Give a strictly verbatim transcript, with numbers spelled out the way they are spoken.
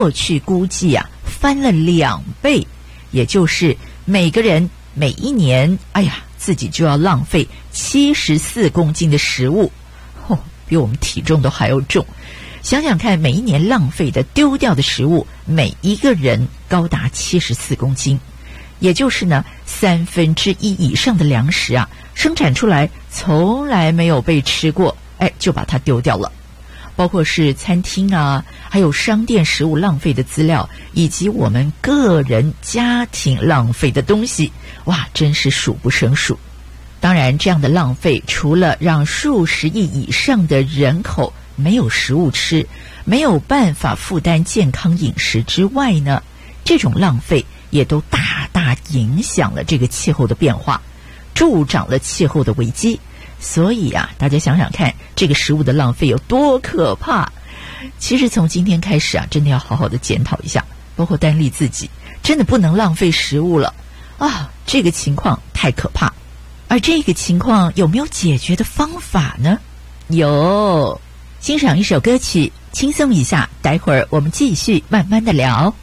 过去估计啊翻了两倍，也就是每个人每一年，哎呀，自己就要浪费七十四公斤的食物，哦，比我们体重都还要重。想想看，每一年浪费的丢掉的食物，每一个人高达七十四公斤，也就是呢三分之一以上的粮食啊，生产出来从来没有被吃过，哎，就把它丢掉了。包括是餐厅啊，还有商店食物浪费的资料，以及我们个人家庭浪费的东西，哇，真是数不胜数。当然，这样的浪费除了让数十亿以上的人口没有食物吃，没有办法负担健康饮食之外呢，这种浪费也都大大影响了这个气候的变化，助长了气候的危机。所以啊，大家想想看，这个食物的浪费有多可怕。其实从今天开始啊，真的要好好的检讨一下，包括丹丽自己，真的不能浪费食物了啊！这个情况太可怕。而这个情况有没有解决的方法呢？有，欣赏一首歌曲，轻松一下，待会儿我们继续慢慢的聊。